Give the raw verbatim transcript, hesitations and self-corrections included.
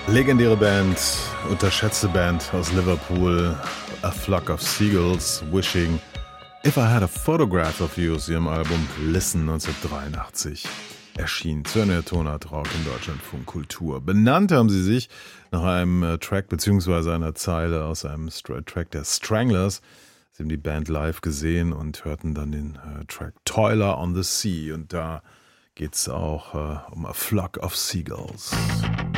Legendäre Band, unterschätzte Band aus Liverpool, A Flock of Seagulls, Wishing If I Had a Photograph of You aus ihrem Album Listen neunzehnhundertdreiundachtzig erschien. zu einer Tonart Rock in Deutschlandfunk Kultur. Benannt haben sie sich nach einem äh, Track bzw. einer Zeile aus einem Str- Track der Stranglers. Sie haben die Band live gesehen und hörten dann den äh, Track Toiler on the Sea. Und da geht es auch äh, um A Flock of Seagulls.